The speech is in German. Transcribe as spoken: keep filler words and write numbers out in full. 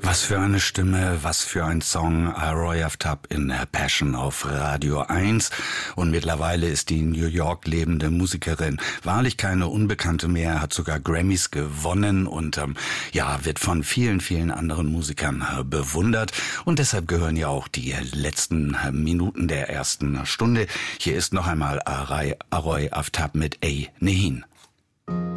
Was für eine Stimme, was für ein Song. Aroy Aftab in Passion auf Radio eins. Und mittlerweile ist die New York lebende Musikerin wahrlich keine Unbekannte mehr, hat sogar Grammys gewonnen und ähm, ja, wird von vielen, vielen anderen Musikern äh, bewundert. Und deshalb gehören ja auch die letzten äh, Minuten der ersten Stunde. Hier ist noch einmal Aroy Aftab mit A Nehin.